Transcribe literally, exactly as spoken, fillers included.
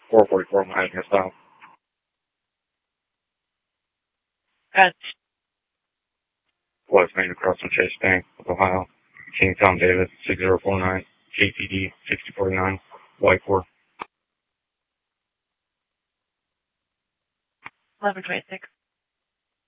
four forty-four miles your stop. At West Main across from Chase Bank of Ohio. King Tom Davis, six zero four nine, K T D, sixty forty-nine, White four. eleven twenty-six.